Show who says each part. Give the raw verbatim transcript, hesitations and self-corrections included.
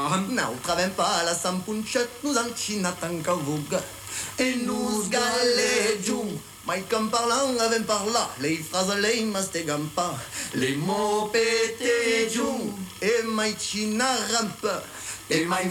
Speaker 1: Não travem para sampunchet, nous en china tankavouga. Et nous galejum. Mais comme parlant, avem parla, les phrases les mastegam pas, les mots pétés jum. Et mai china rampa, et mai